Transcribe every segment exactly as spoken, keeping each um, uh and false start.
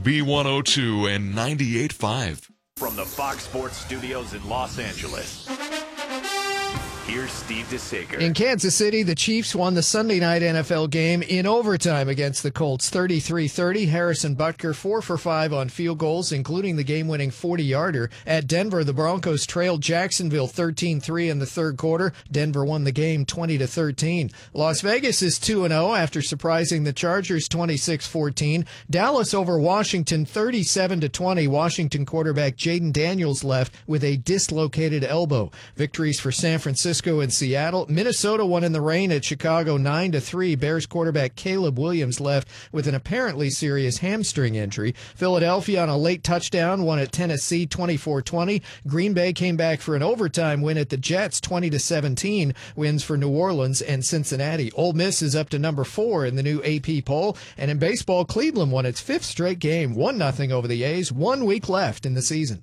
B one oh two and ninety-eight point five. From the Fox Sports Studios in Los Angeles, here's Steve DeSager. In Kansas City, the Chiefs won the Sunday night N F L game in overtime against the Colts, thirty-three thirty. Harrison Butker, four for five on field goals, including the game-winning forty-yarder. At Denver, the Broncos trailed Jacksonville thirteen three in the third quarter. Denver won the game twenty to thirteen. Las Vegas is two and oh after surprising the Chargers twenty-six fourteen. Dallas over Washington thirty-seven to twenty. Washington quarterback Jaden Daniels left with a dislocated elbow. Victories for San Francisco and Seattle. Minnesota won in the rain at Chicago nine to three. Bears quarterback Caleb Williams left with an apparently serious hamstring injury. Philadelphia on a late touchdown won at Tennessee twenty-four twenty. Green Bay came back for an overtime win at the Jets twenty to seventeen. Wins for New Orleans and Cincinnati. Ole Miss is up to number four in the new A P poll. And in baseball, Cleveland won its fifth straight game, one nothing over the A's. One week left in the season.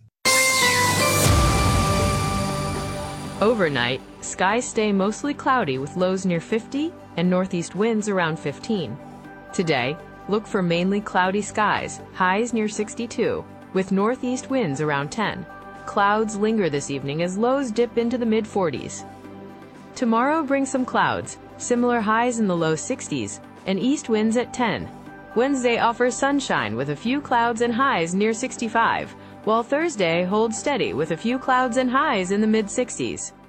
Overnight, skies stay mostly cloudy with lows near fifty and northeast winds around fifteen. Today, look for mainly cloudy skies, highs near sixty-two, with northeast winds around ten. Clouds linger this evening as lows dip into the mid forties. Tomorrow brings some clouds, similar highs in the low sixties, and east winds at ten. Wednesday offers sunshine with a few clouds and highs near sixty-five, while Thursday holds steady with a few clouds and highs in the mid sixties.